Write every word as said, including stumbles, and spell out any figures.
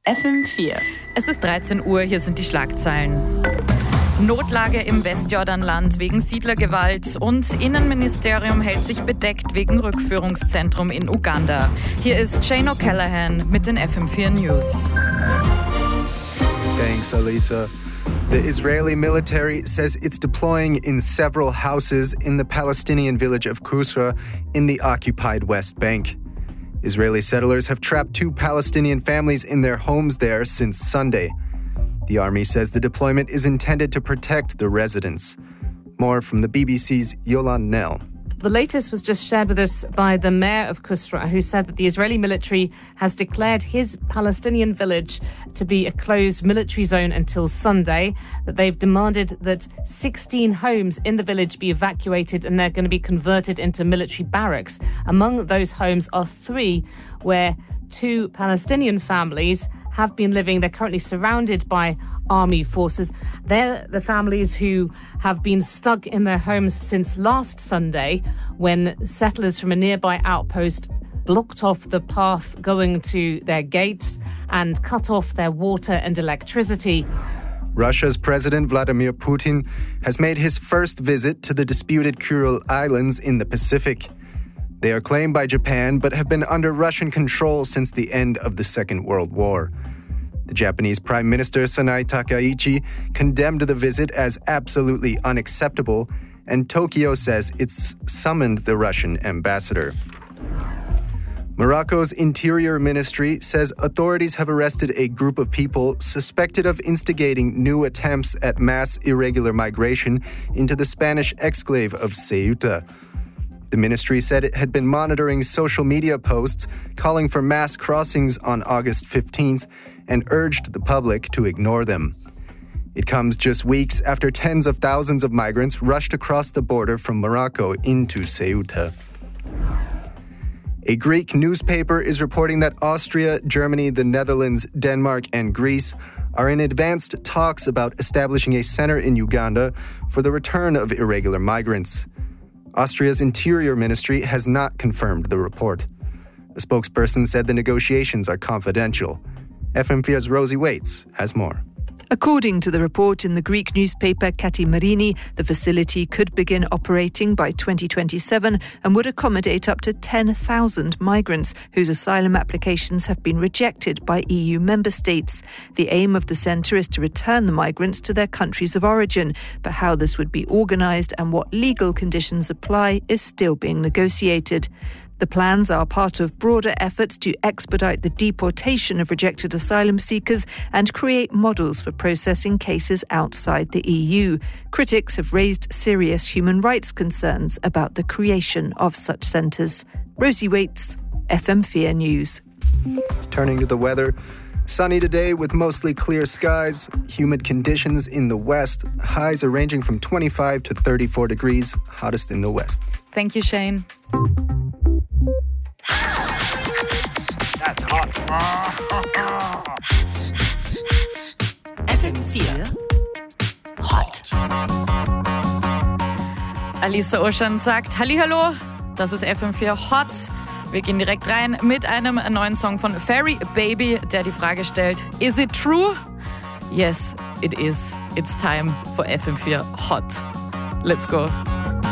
F M vier. Es ist dreizehn Uhr, hier sind die Schlagzeilen. Notlage im Westjordanland wegen Siedlergewalt und Innenministerium hält sich bedeckt wegen Rückführungszentrum in Uganda. Hier ist Shane O'Callaghan mit den F M vier News. Thanks, Alisa. The Israeli military says it's deploying in several houses in the Palestinian village of Qusra in the occupied West Bank. Israeli settlers have trapped two Palestinian families in their homes there since Sunday. The army says the deployment is intended to protect the residents. More from the B B C's Yolande Nell. The latest was just shared with us by the mayor of Qusra, who said that the Israeli military has declared his Palestinian village to be a closed military zone until Sunday, that they've demanded that sixteen homes in the village be evacuated and they're going to be converted into military barracks. Among those homes are three where two Palestinian families have been living. They're currently surrounded by army forces. They're the families who have been stuck in their homes since last Sunday when settlers from a nearby outpost blocked off the path going to their gates and cut off their water and electricity. Russia's President Vladimir Putin has made his first visit to the disputed Kuril Islands in the Pacific. They are claimed by Japan but have been under Russian control since the end of the Second World War. The Japanese Prime Minister Sanae Takaichi condemned the visit as absolutely unacceptable, and Tokyo says it's summoned the Russian ambassador. Morocco's Interior Ministry says authorities have arrested a group of people suspected of instigating new attempts at mass irregular migration into the Spanish exclave of Ceuta. The ministry said it had been monitoring social media posts calling for mass crossings on August fifteenth and urged the public to ignore them. It comes just weeks after tens of thousands of migrants rushed across the border from Morocco into Ceuta. A Greek newspaper is reporting that Austria, Germany, the Netherlands, Denmark, and Greece are in advanced talks about establishing a center in Uganda for the return of irregular migrants. Austria's Interior Ministry has not confirmed the report. A spokesperson said the negotiations are confidential. F M vier's Rosie Waits has more. According to the report in the Greek newspaper Kati Marini, the facility could begin operating by twenty twenty-seven and would accommodate up to ten thousand migrants whose asylum applications have been rejected by E U member states. The aim of the centre is to return the migrants to their countries of origin, but how this would be organised and what legal conditions apply is still being negotiated. The plans are part of broader efforts to expedite the deportation of rejected asylum seekers and create models for processing cases outside the E U. Critics have raised serious human rights concerns about the creation of such centres. Rosie Waits, F M vier News. Turning to the weather. Sunny today with mostly clear skies. Humid conditions in the west. Highs are ranging from twenty-five to thirty-four degrees, hottest in the west. Thank you, Shane. That's hot. F M vier Hot. Alisa Oschan sagt Hallihallo, das ist F M vier Hot. Wir gehen direkt rein mit einem neuen Song von Fairy Baby, der die Frage stellt, is it true? Yes, it is. It's time for F M vier Hot. Let's go.